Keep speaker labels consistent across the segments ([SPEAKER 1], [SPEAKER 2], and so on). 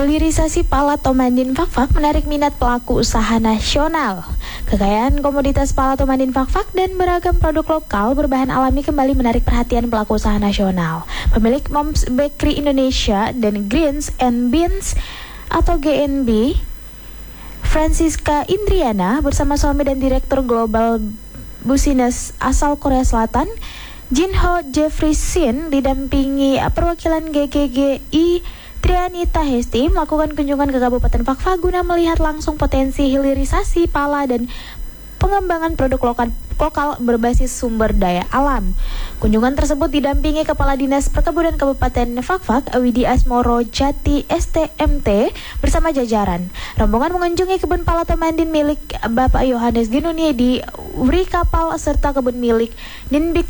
[SPEAKER 1] Hilirisasi pala Tomandin Fakfak menarik minat pelaku usaha nasional. Kekayaan komoditas pala Tomandin Fakfak dan beragam produk lokal berbahan alami kembali menarik perhatian pelaku usaha nasional. Pemilik Moms Bakery Indonesia dan Greens and Beans atau GNB, Francisca Indriana bersama suami dan Direktur Global Business asal Korea Selatan, Jinho Jeffrey Shin, didampingi perwakilan GGGI Triani Tahesti melakukan kunjungan ke Kabupaten Fakfak guna melihat langsung potensi hilirisasi pala dan pengembangan produk lokal berbasis sumber daya alam. Kunjungan tersebut didampingi Kepala Dinas Perkebunan Kabupaten Fakfak, Widi Asmoro Jati STMT bersama jajaran. Rombongan mengunjungi kebun pala Tomandin milik Bapak Yohanes Ginuni di Wri Kapal serta kebun milik Ninbik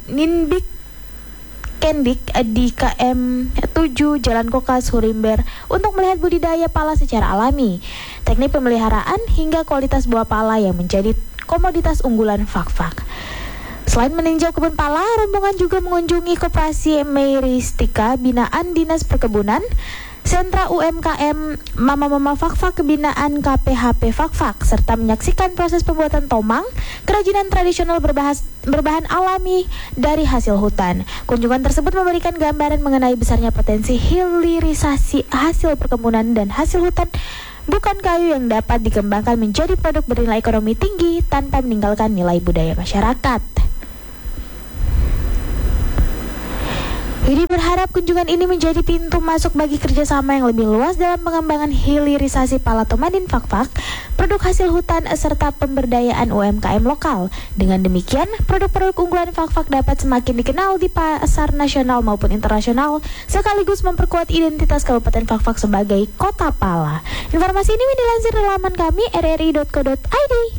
[SPEAKER 1] Kendik di KM 7 Jalan Kokas Hurimber untuk melihat budidaya pala secara alami, teknik pemeliharaan hingga kualitas buah pala yang menjadi komoditas unggulan Fakfak. Selain meninjau kebun pala, rombongan juga mengunjungi Koperasi Meiristika binaan Dinas Perkebunan, Sentra UMKM Mama-Mama Fakfak binaan KPHP Fakfak, serta menyaksikan proses pembuatan tomang, kerajinan tradisional berbahan alami dari hasil hutan. Kunjungan tersebut memberikan gambaran mengenai besarnya potensi hilirisasi hasil perkebunan dan hasil hutan bukan kayu yang dapat dikembangkan menjadi produk bernilai ekonomi tinggi tanpa meninggalkan nilai budaya masyarakat. Widi berharap kunjungan ini menjadi pintu masuk bagi kerjasama yang lebih luas dalam pengembangan hilirisasi pala Tomandin Fakfak, produk hasil hutan serta pemberdayaan UMKM lokal. Dengan demikian, produk-produk unggulan Fakfak dapat semakin dikenal di pasar nasional maupun internasional, sekaligus memperkuat identitas Kabupaten Fakfak sebagai kota pala. Informasi ini dilansir dari laman kami rri.co.id.